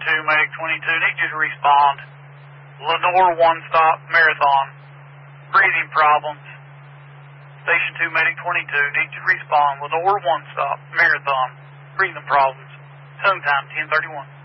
2, Medic 22, need you to respond. Lenore 1 stop, Marathon. Breathing problems. Station 2, Medic 22, need you to respond. Lenore 1 stop, Marathon. Breathing problems. Home time, 10:31.